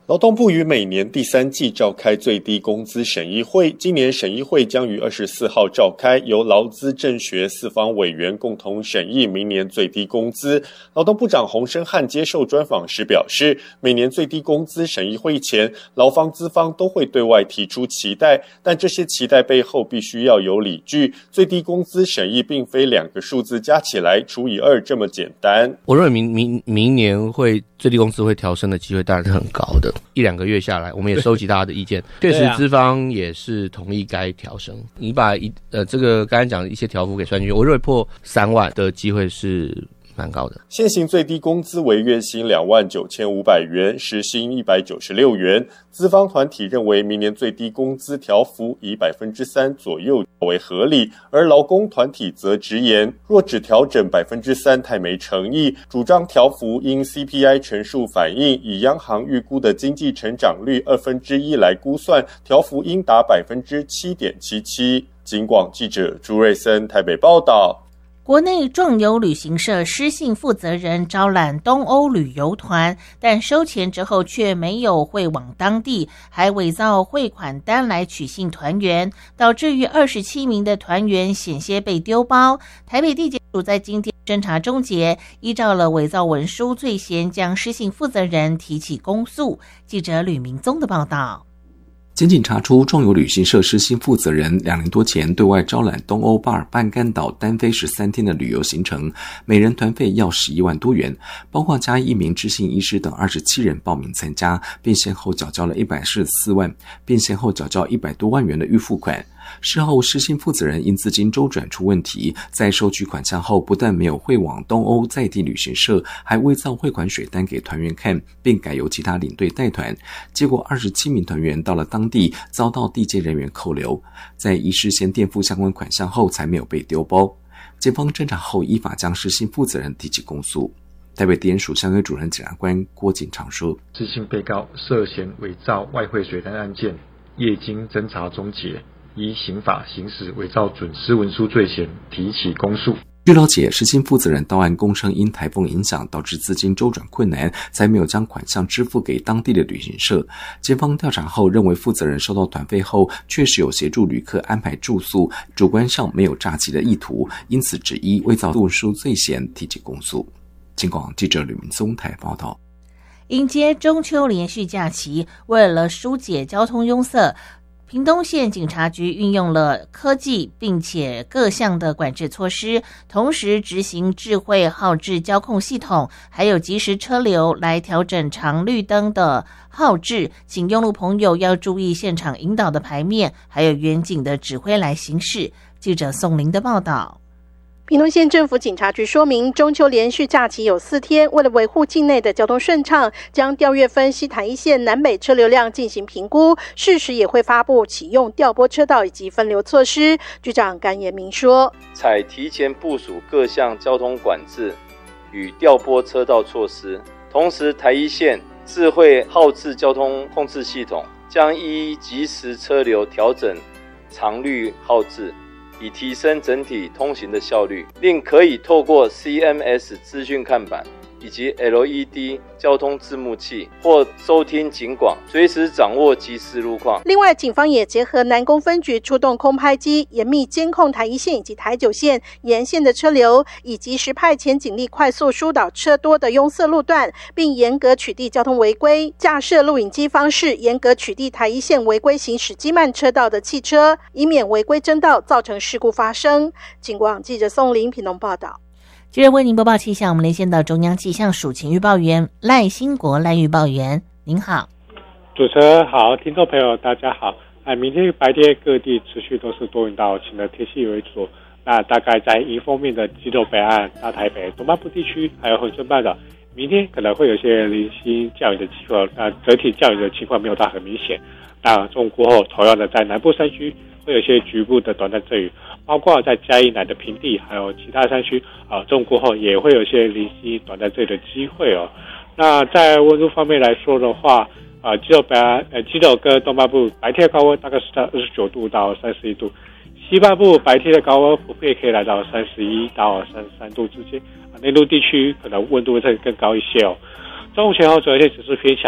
劳动部于每年第3季召开最低工资审议会，今年审议会将于24号召开，由劳资政学4方委员共同审议明年最低工资。劳动部长洪申翰接受专访时表示，每年最低工资审议会前，劳方资方都会对外提出期待，但这些期待背后必须要有理据。最低工资审议并非2个数字加起来除以2这么简单。 我认为明年最低工资会调升的机会当然是很高的。1-2个月下来，我们也收集大家的意见，确实资方也是同意该调升。你把这个刚才讲的一些条幅给算进去，我认为破3万的机会是蛮高的。 现行最低工资为月薪29500元，时薪196元。资方团体认为明年最低工资调幅以 3% 左右为合理，而劳工团体则直言，若只调整 3% 太没诚意，主张调幅应 CPI 全数反映，以央行预估的经济成长率1/2来估算，调幅应达 7.77%。警广记者朱瑞森台北报道。 国内壮游旅行社失信负责人招揽东欧旅游团，但收钱之后却没有汇往当地，还伪造汇款单来取信团员，导致于27名的团员险些被丢包。台北地检署在今天侦查终结，依照了伪造文书罪嫌，将失信负责人提起公诉。记者吕明宗的报道。 检警查出壮游旅行社失信负责人2年多前对外招揽东欧巴尔半干岛单飞13天的旅游行程，每人团费要11万多元，包括加1名知信医师等27人报名参加，并先后缴交了114万，并先后缴交100多万元的预付款。事后失信负责人因资金周转出问题，在收取款项后不但没有汇往东欧在地旅行社，还伪造汇款水单给团员看，并改由其他领队带团。结果27名团员到了当地遭到地接人员扣留，在医师先垫付相关款项后才没有被丢包。检方侦查后依法将失信负责人提起公诉。台北地检署相关主任检察官郭景长说， 失信被告涉嫌伪造外汇水单案件，业经侦查终结，依刑法行使伪造准失文书罪嫌提起公诉。 据了解，失信负责人到案供称因台风影响导致资金周转困难，才没有将款项支付给当地的旅行社。检方调查后认为，负责人收到团费后确实有协助旅客安排住宿，主观上没有诈欺的意图，因此只依伪造文书罪嫌提起公诉。警广记者吕明松台报道。 迎接中秋连续假期，为了疏解交通拥塞，屏东县警察局运用了科技并且各项的管制措施，同时执行智慧号志交控系统，还有即时车流来调整长绿灯的号志，请用路朋友要注意现场引导的牌面，还有远景的指挥来行事。记者宋玲的报道。 屏东县政府警察局说明，中秋连续假期有4天，为了维护境内的交通顺畅，将调阅分析台一线南北车流量进行评估，适时也会发布启用调拨车道以及分流措施。局长甘延明说， 采提前部署各项交通管制与调拨车道措施，同时台一线智慧号志交通控制系统将依即时车流调整长绿号志，以提升整体通行的效率，另可以透过 CMS 资讯看板以及 LED 交通字幕器或收听警广，随时掌握即时路况。 另外，警方也结合南工分局出动空拍机，严密监控台一线以及台9线沿线的车流，以及时派遣警力快速疏导车多的拥塞路段，并严格取缔交通违规，架设录影机方式，严格取缔台一线违规行驶机慢车道的汽车，以免违规争道造成事故发生。警广记者宋玲屏东报道。 接着为您播报气象，我们连线到中央气象署情预报员赖兴国赖预报员，您好。 主持人好，听众朋友大家好。明天白天各地持续都是多云到晴的天气为主，那大概在迎风面的基隆北岸、大台北、东半部地区还有恒春半岛，明天可能会有些零星降雨的机会，那整体降雨的情况没有到很明显。那中午过后，同样的在南部山区会有些局部的短暂阵雨，包括在嘉义南的平地，还有其他山区中午过后也会有些零星短暂阵雨的机会哦。那在温度方面来说的话，基隆跟东半部白天的高温大概是在29度到31度，西半部白天的高温普遍可以来到31到33度之间，内陆地区可能温度会更高一些哦。中午前后紫外线指数偏强。